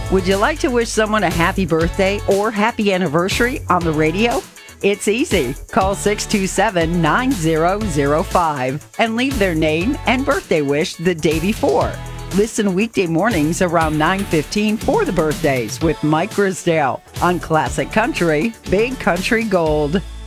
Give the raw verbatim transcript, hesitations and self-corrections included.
Would you like to wish someone a happy birthday or happy anniversary on the radio? It's easy. Call six two seven, nine zero zero five and leave their name and birthday wish the day before. Listen weekday mornings around nine fifteen for the birthdays with Mike Grisdale on Classic Country, Big Country Gold.